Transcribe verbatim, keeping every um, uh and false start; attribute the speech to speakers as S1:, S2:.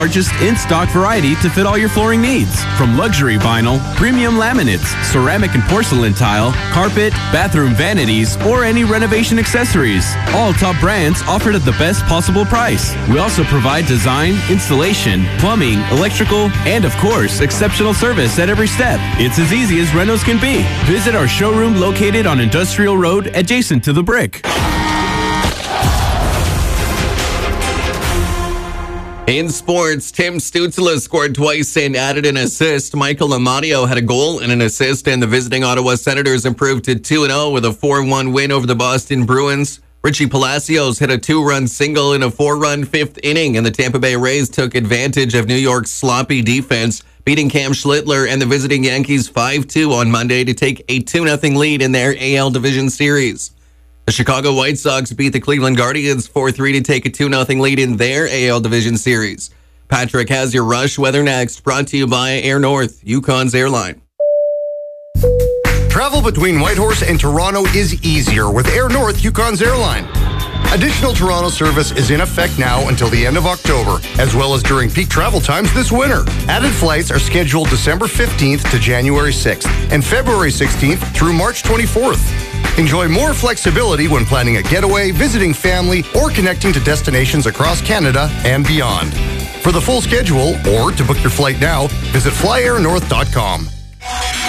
S1: Largest in-stock variety to fit all your flooring needs. From luxury vinyl, premium laminates, ceramic and porcelain tile, carpet, bathroom vanities, or any renovation accessories. All top brands offered at the best possible price. We also provide design, installation, plumbing, electrical, and of course, exceptional service at every step. It's as easy as renos can be. Visit our showroom located on Industrial Road adjacent to the Brick.
S2: In sports, Tim Stützle scored twice and added an assist. Michael Amadio had a goal and an assist, and the visiting Ottawa Senators improved to two and oh with a four one win over the Boston Bruins. Richie Palacios hit a two-run single in a four-run fifth inning, and the Tampa Bay Rays took advantage of New York's sloppy defense, beating Cam Schlittler and the visiting Yankees five two on Monday to take a two nothing lead in their A L Division Series. The Chicago White Sox beat the Cleveland Guardians four three to take a two nothing lead in their A L Division Series. Patrick has your Rush weather next, brought to you by Air North, Yukon's airline.
S3: Travel between Whitehorse and Toronto is easier with Air North, Yukon's airline. Additional Toronto service is in effect now until the end of October, as well as during peak travel times this winter. Added flights are scheduled December fifteenth to January sixth and February sixteenth through March twenty-fourth. Enjoy more flexibility when planning a getaway, visiting family, or connecting to destinations across Canada and beyond. For the full schedule or to book your flight now, visit fly air north dot com.